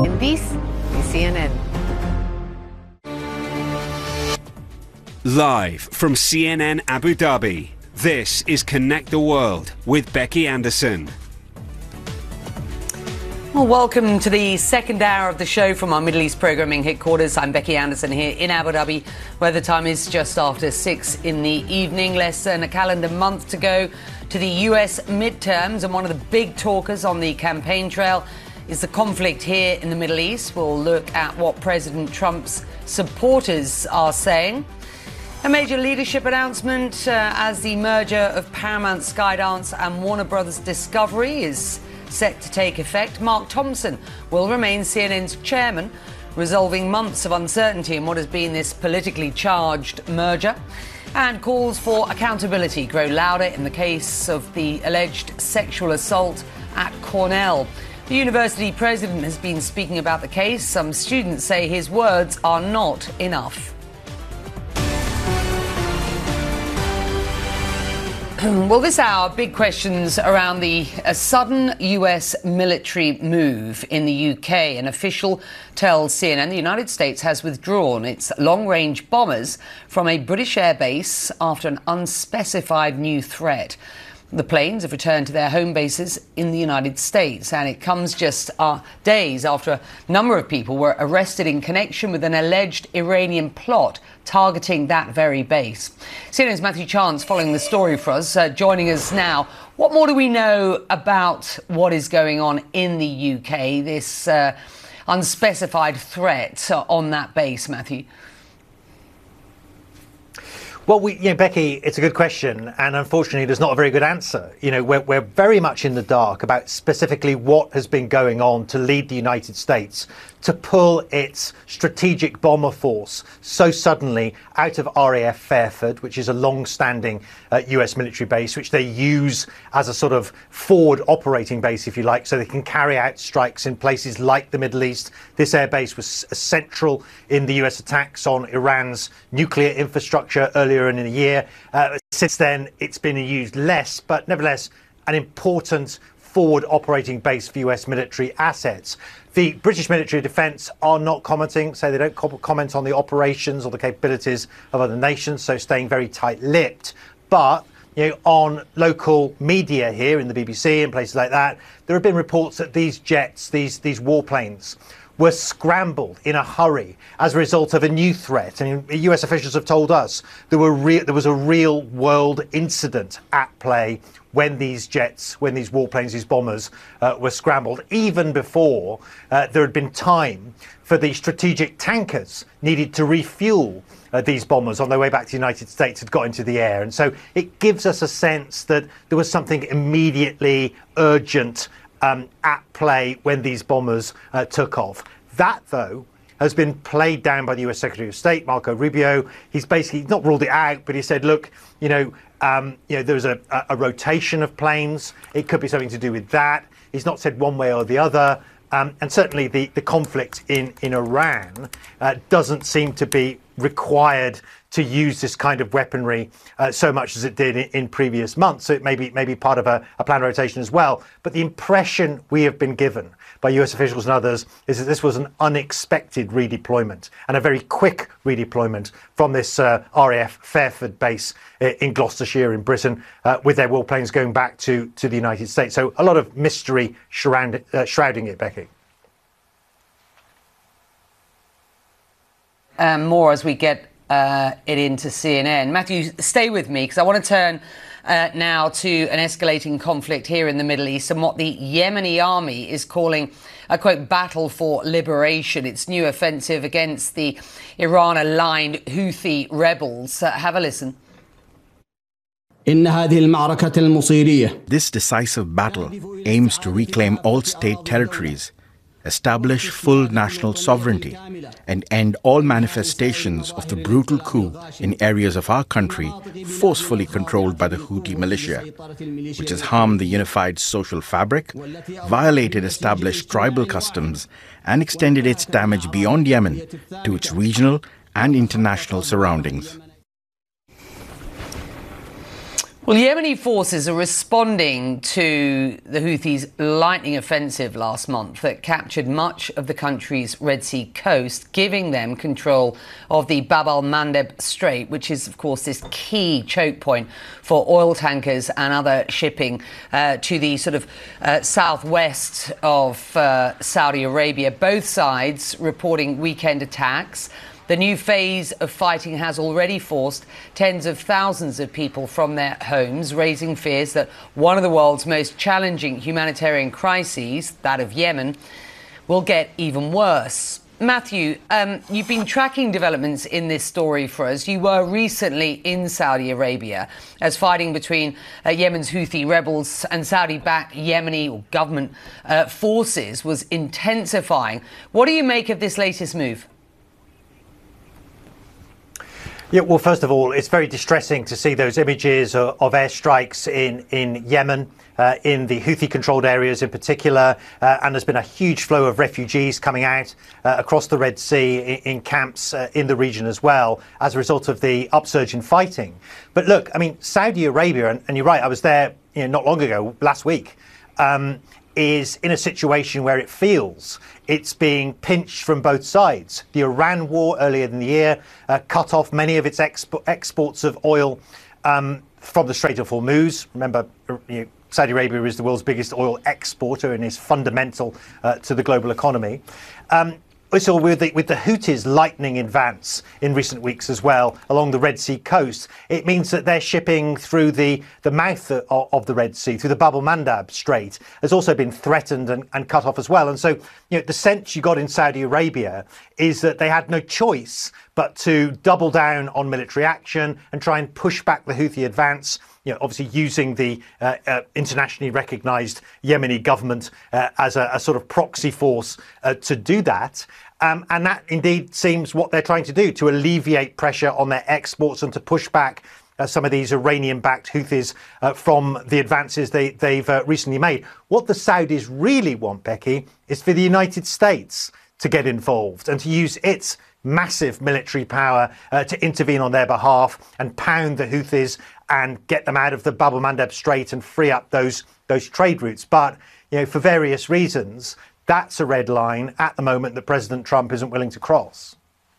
This is CNN. Live from CNN Abu Dhabi, this is Connect the World with Becky Anderson. Well, welcome to the second hour of the show from our Middle East programming headquarters. I'm Becky Anderson here in Abu Dhabi, where the time is just after 6 in the evening. Less than a calendar month to go to the US midterms, and one of the big talkers on the campaign trail is the conflict here in the Middle East. We'll look at what President Trump's supporters are saying. A major leadership announcement as the merger of Paramount Skydance and Warner Brothers Discovery is set to take effect. Mark Thompson will remain CNN's chairman, resolving months of uncertainty in what has been this politically charged merger. And calls for accountability grow louder in the case of the alleged sexual assault at Cornell. The university president has been speaking about the case. Some students say his words are not enough. Well, this hour, big questions around the sudden US military move in the UK. An official tells CNN the United States has withdrawn its long-range bombers from a British airbase after an unspecified new threat. The planes have returned to their home bases in the United States, and it comes just days after a number of people were arrested in connection with an alleged Iranian plot targeting that very base. CNN's Matthew Chance following the story for us, joining us now. What more do we know about what is going on in the UK, this unspecified threat on that base, Matthew? Well, Becky, it's a good question, and unfortunately, there's not a very good answer. We're very much in the dark about specifically what has been going on to lead the United States to pull its strategic bomber force so suddenly out of RAF Fairford, which is a long-standing US military base, which they use as a sort of forward operating base, if you like, so they can carry out strikes in places like the Middle East. This air base was central in the US attacks on Iran's nuclear infrastructure earlier in the year. Since then, it's been used less, but nevertheless, an important forward operating base for US military assets. The British military defence are not commenting, so they don't comment on the operations or the capabilities of other nations, so staying very tight-lipped. But on local media here in the BBC and places like that, there have been reports that these jets, these warplanes, were scrambled in a hurry as a result of a new threat. And US officials have told us there was a real-world incident at play when these jets, when these warplanes, these bombers were scrambled, even before there had been time for the strategic tankers needed to refuel these bombers on their way back to the United States had got into the air. And so it gives us a sense that there was something immediately urgent at play when these bombers took off. That, though, has been played down by the US Secretary of State, Marco Rubio. He's basically not ruled it out, but he said, look, there's a rotation of planes. It could be something to do with that. He's not said one way or the other. And certainly the conflict in Iran doesn't seem to be required to use this kind of weaponry so much as it did in previous months. So it may be part of a planned rotation as well. But the impression we have been given by US officials and others is that this was an unexpected redeployment and a very quick redeployment from this RAF Fairford base in Gloucestershire in Britain, with their warplanes going back to the United States. So a lot of mystery shrouding it, Becky. More as we get it into CNN. Matthew, stay with me because I want to turn now to an escalating conflict here in the Middle East and what the Yemeni army is calling a, quote, battle for liberation. Its new offensive against the Iran-aligned Houthi rebels. Have a listen. This decisive battle aims to reclaim all state territories, establish full national sovereignty, and end all manifestations of the brutal coup in areas of our country forcefully controlled by the Houthi militia, which has harmed the unified social fabric, violated established tribal customs, and extended its damage beyond Yemen to its regional and international surroundings. Well, Yemeni forces are responding to the Houthis' lightning offensive last month that captured much of the country's Red Sea coast, giving them control of the Bab al-Mandeb Strait, which is, of course, this key choke point for oil tankers and other shipping to the sort of southwest of Saudi Arabia. Both sides reporting weekend attacks. The new phase of fighting has already forced tens of thousands of people from their homes, raising fears that one of the world's most challenging humanitarian crises, that of Yemen, will get even worse. Matthew, you've been tracking developments in this story for us. You were recently in Saudi Arabia as fighting between Yemen's Houthi rebels and Saudi-backed Yemeni or government forces was intensifying. What do you make of this latest move? Yeah, well, first of all, it's very distressing to see those images of airstrikes in Yemen, in the Houthi-controlled areas in particular, and there's been a huge flow of refugees coming out across the Red Sea in camps in the region as well as a result of the upsurge in fighting. But look, I mean, Saudi Arabia, and you're right, I was there not long ago, last week, is in a situation where it feels it's being pinched from both sides. The Iran war earlier in the year cut off many of its exports of oil from the Strait of Hormuz. Remember, Saudi Arabia is the world's biggest oil exporter and is fundamental to the global economy. Also, with the Houthis' lightning advance in recent weeks as well along the Red Sea coast, it means that they're shipping through the mouth of the Red Sea, through the Bab al-Mandab Strait, has also been threatened and cut off as well. And so, the sense you got in Saudi Arabia is that they had no choice but to double down on military action and try and push back the Houthi advance. Obviously using the internationally recognised Yemeni government as a sort of proxy force to do that. And that indeed seems what they're trying to do, to alleviate pressure on their exports and to push back some of these Iranian-backed Houthis from the advances they've recently made. What the Saudis really want, Becky, is for the United States to get involved and to use its massive military power to intervene on their behalf and pound the Houthis and get them out of the Bab al-Mandeb Strait and free up those trade routes. But, for various reasons, that's a red line at the moment that President Trump isn't willing to cross.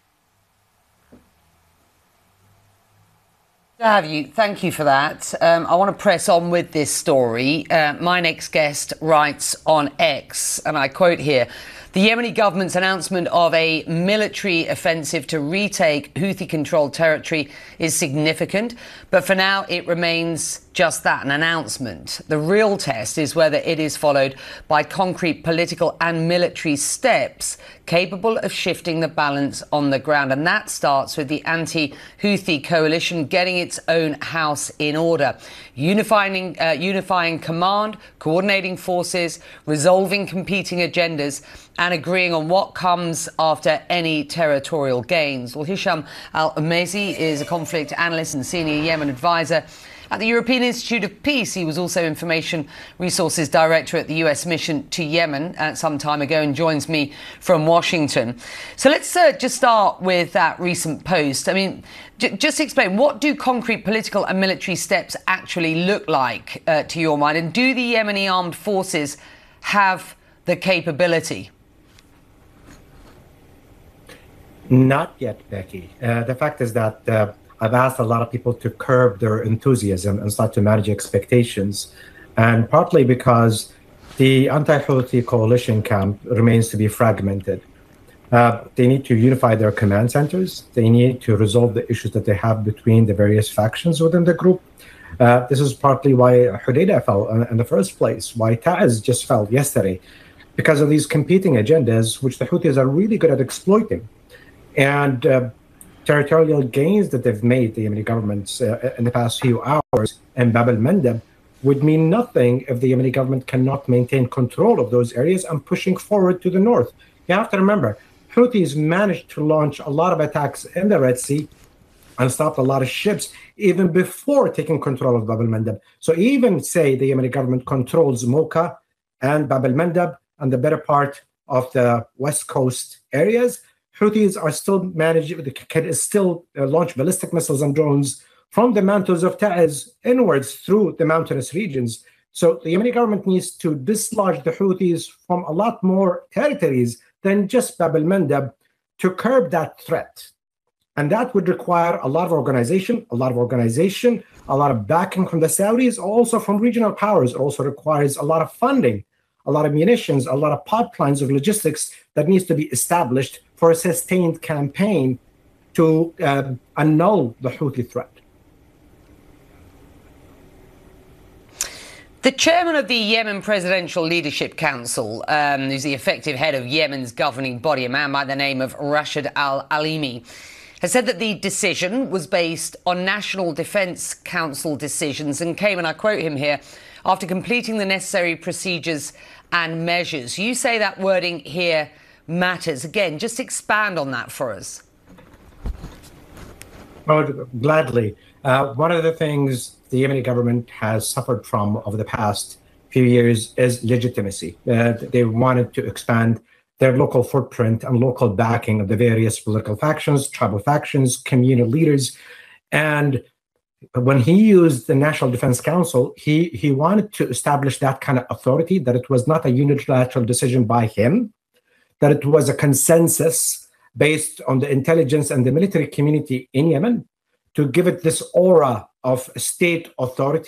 Thank you for that. I want to press on with this story. My next guest writes on X, and I quote here, "The Yemeni government's announcement of a military offensive to retake Houthi-controlled territory is significant, but for now it remains just that, an announcement. The real test is whether it is followed by concrete political and military steps capable of shifting the balance on the ground. And that starts with the anti-Houthi coalition getting its own house in order, unifying command, coordinating forces, resolving competing agendas, and agreeing on what comes after any territorial gains." Well, Hisham Al-Mezi is a conflict analyst and senior Yemen advisor at the European Institute of Peace. He was also Information Resources Director at the US mission to Yemen some time ago and joins me from Washington. So let's just start with that recent post. I mean, just explain, what do concrete political and military steps actually look like to your mind? And do the Yemeni armed forces have the capability? Not yet, Becky. The fact is that I've asked a lot of people to curb their enthusiasm and start to manage expectations, and partly because the anti-Houthi coalition camp remains to be fragmented. They need to unify their command centers. They need to resolve the issues that they have between the various factions within the group. This is partly why Hodeidah fell in the first place, why Ta'az just fell yesterday, because of these competing agendas, which the Houthis are really good at exploiting. And territorial gains that they've made, the Yemeni governments, in the past few hours in Bab al-Mandeb would mean nothing if the Yemeni government cannot maintain control of those areas and pushing forward to the north. You have to remember, Houthis managed to launch a lot of attacks in the Red Sea and stopped a lot of ships even before taking control of Bab al-Mandeb. So even say the Yemeni government controls Mocha and Bab al-Mandeb and the better part of the west coast areas, Houthis are still managing, can still launch ballistic missiles and drones from the mountains of Ta'ez inwards through the mountainous regions. So the Yemeni government needs to dislodge the Houthis from a lot more territories than just Bab al-Mandab to curb that threat. And that would require a lot of organization, a lot of backing from the Saudis, also from regional powers. It also requires a lot of funding, a lot of munitions, a lot of pipelines of logistics that needs to be established for a sustained campaign to annul the Houthi threat. The chairman of the Yemen Presidential Leadership Council, who's the effective head of Yemen's governing body, a man by the name of Rashid al-Alimi, has said that the decision was based on National Defence Council decisions and came, and I quote him here, after completing the necessary procedures and measures. You say that wording here matters. Again, just expand on that for us. Oh, gladly. One of the things the Yemeni government has suffered from over the past few years is legitimacy. They wanted to expand their local footprint and local backing of the various political factions, tribal factions, communal leaders. And when he used the National Defense Council, he wanted to establish that kind of authority, that it was not a unilateral decision by him, that it was a consensus based on the intelligence and the military community in Yemen, to give it this aura of state authority.